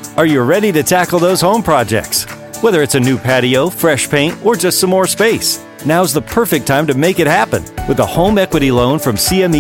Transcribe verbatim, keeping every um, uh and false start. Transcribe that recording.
Are you ready to tackle those home projects? Whether it's a new patio, fresh paint, or just some more space, now's the perfect time to make it happen with a home equity loan from C M E